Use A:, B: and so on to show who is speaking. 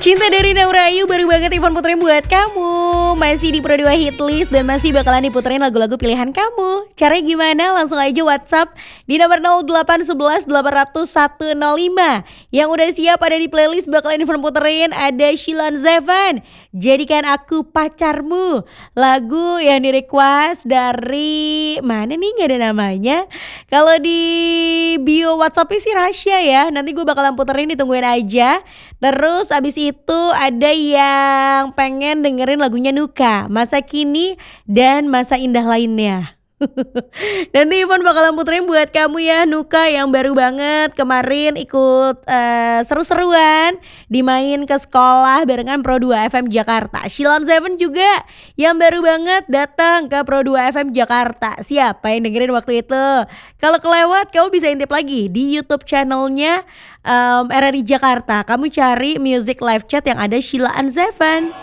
A: Cinta dari Naura Ayu baru banget Ivan puterin buat kamu. Masih di Pro 2 Hitlist dan masih bakalan diputerin lagu-lagu pilihan kamu. Caranya gimana? Langsung aja WhatsApp di nomor 0811 800 105. Yang udah siap ada di playlist bakalan Ivan puterin ada Sheila on 7, Jadikan Aku Pacarmu. Lagu yang di request dari mana nih, gak ada namanya. Kalau di bio WhatsAppnya sih Rasya ya. Nanti gue bakalan puterin, ditungguin aja. Terus abis itu ada yang pengen dengerin lagunya Nuka, Masa Kini dan Masa Indah lainnya. Nanti Ivan bakalan puterin buat kamu ya Nuka yang baru banget kemarin ikut seru-seruan dimain ke sekolah barengan Pro 2 FM Jakarta. Sheila on 7 juga yang baru banget datang ke Pro 2 FM Jakarta. Siapa yang dengerin waktu itu? Kalau kelewat kamu bisa intip lagi di YouTube channelnya RRI Jakarta. Kamu cari Music Live Chat yang ada Sheila on 7.